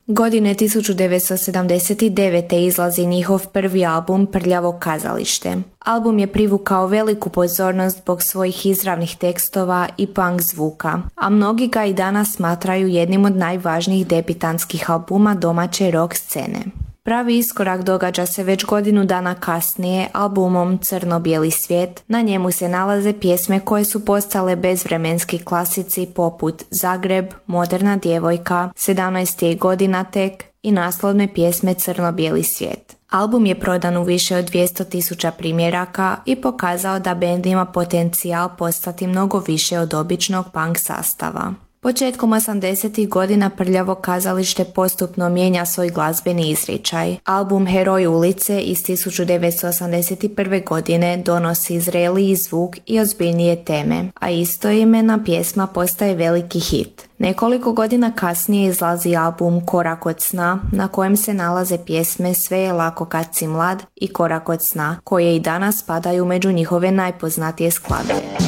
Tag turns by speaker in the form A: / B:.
A: Godine 1979. izlazi njihov prvi album Prljavo kazalište. Album je privukao veliku pozornost zbog svojih izravnih tekstova i punk zvuka, a mnogi ga i danas smatraju jednim od najvažnijih debitanskih albuma domaće rock scene. Pravi iskorak događa se već godinu dana kasnije albumom Crno-bijeli svijet. Na njemu se nalaze pjesme koje su postale bezvremenski klasici poput Zagreb, Moderna djevojka, 17 je godina tek i naslovne pjesme Crno-bijeli svijet. Album je prodan u više od 200.000 primjeraka i pokazao da bend ima potencijal postati mnogo više od običnog punk sastava. Početkom 80. godina Prljavo kazalište postupno mijenja svoj glazbeni izričaj. Album Heroj ulice iz 1981. godine donosi zreliji zvuk i ozbiljnije teme, a istoimena pjesma postaje veliki hit. Nekoliko godina kasnije izlazi album Korak od sna, na kojem se nalaze pjesme Sve je lako kad si mlad i Korak od sna, koje i danas spadaju među njihove najpoznatije skladbe.